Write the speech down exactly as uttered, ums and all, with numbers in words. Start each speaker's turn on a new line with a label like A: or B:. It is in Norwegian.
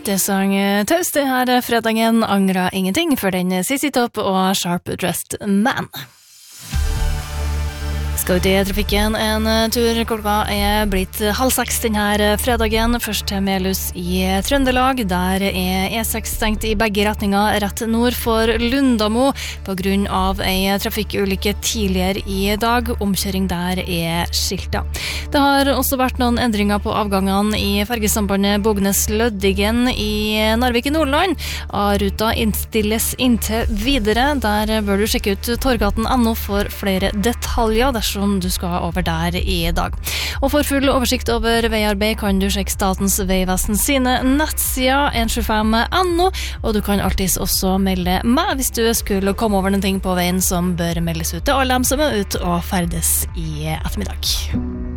A: Det sang Taus det her fredagen, angra ingenting for den Sissy Top og Sharp Dressed Man. Skal ut i trafikken en tur, klokka er blitt halv seks denne fredagen. Først til Melhus i Trøndelag, der er E seks stengt i begge retninger rett nord for Lundamo på grunn av en trafikkulykke tidligere i dag. Omkjøring der er skilta. Det har også vært noen endringer på avgangene i fergesambandet Bognes-Løddigen i Narvik i Nordland. A-ruta innstilles inntil videre. Der bør du sjekke ut torgaten punktum no for flere detaljer dersom som du skal over der i dag. Og for full oversikt over veiarbeid kan du sjekke Statens Vegvesen sine nettsider en sju fem punktum no, og du kan alltid også melde meg hvis du skulle komme over noen ting på veien som bør meldes ut til alle dem som er ute og ferdes i ettermiddag.